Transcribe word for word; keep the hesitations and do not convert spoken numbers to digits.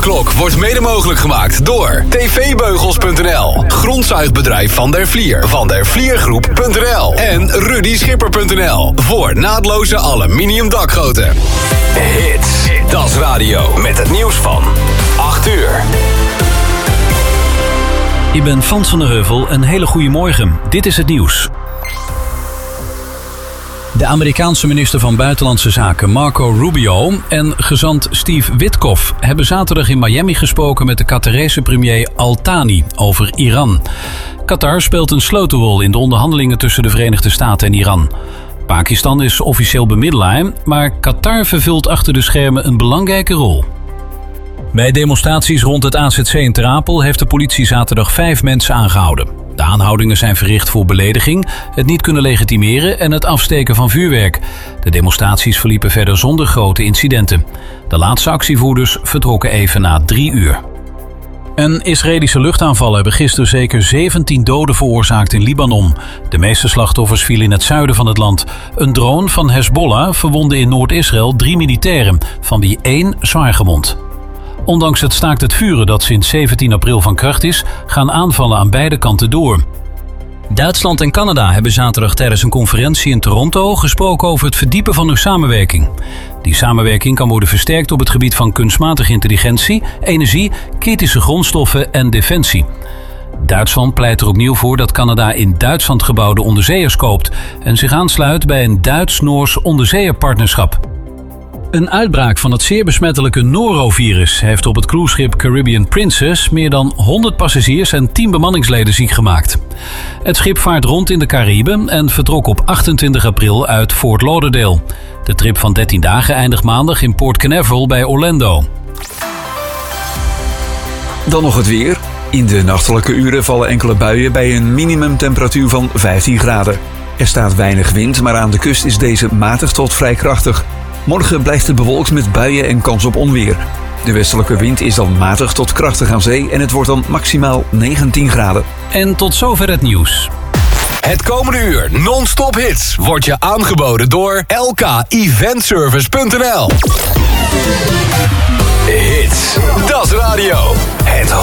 Avondklok wordt mede mogelijk gemaakt door tvbeugels punt n l, grondzuigbedrijf Van der Vlier, Van der Vliergroep punt n l en Rudy Schipper punt n l voor naadloze aluminium dakgoten. Hits, dat is radio met het nieuws van acht uur. Ik ben Frans van der Heuvel, een hele goede morgen. Dit is het nieuws. De Amerikaanse minister van Buitenlandse Zaken Marco Rubio en gezant Steve Witkoff hebben zaterdag in Miami gesproken met de Qatarese premier Al Thani over Iran. Qatar speelt een sleutelrol in de onderhandelingen tussen de Verenigde Staten en Iran. Pakistan is officieel bemiddelaar, maar Qatar vervult achter de schermen een belangrijke rol. Bij demonstraties rond het A Z C in Ter Apel heeft de politie zaterdag vijf mensen aangehouden. De aanhoudingen zijn verricht voor belediging, het niet kunnen legitimeren en het afsteken van vuurwerk. De demonstraties verliepen verder zonder grote incidenten. De laatste actievoerders vertrokken even na drie uur. Een Israëlische luchtaanval hebben gisteren zeker zeventien doden veroorzaakt in Libanon. De meeste slachtoffers vielen in het zuiden van het land. Een drone van Hezbollah verwondde in Noord-Israël drie militairen, van wie één zwaargewond. Ondanks het staakt het vuren dat sinds zeventien april van kracht is, gaan aanvallen aan beide kanten door. Duitsland en Canada hebben zaterdag tijdens een conferentie in Toronto gesproken over het verdiepen van hun samenwerking. Die samenwerking kan worden versterkt op het gebied van kunstmatige intelligentie, energie, kritische grondstoffen en defensie. Duitsland pleit er opnieuw voor dat Canada in Duitsland gebouwde onderzeeërs koopt en zich aansluit bij een Duits-Noors onderzeeërpartnerschap. Een uitbraak van het zeer besmettelijke norovirus heeft op het cruiseschip Caribbean Princess meer dan honderd passagiers en tien bemanningsleden ziek gemaakt. Het schip vaart rond in de Cariben en vertrok op achtentwintig april uit Fort Lauderdale. De trip van dertien dagen eindigt maandag in Port Canaveral bij Orlando. Dan nog het weer. In de nachtelijke uren vallen enkele buien bij een minimumtemperatuur van vijftien graden. Er staat weinig wind, maar aan de kust is deze matig tot vrij krachtig. Morgen blijft het bewolkt met buien en kans op onweer. De westelijke wind is dan matig tot krachtig aan zee en het wordt dan maximaal negentien graden. En tot zover het nieuws. Het komende uur non-stop hits wordt je aangeboden door L K event service punt n l. Hits, dat is radio. Het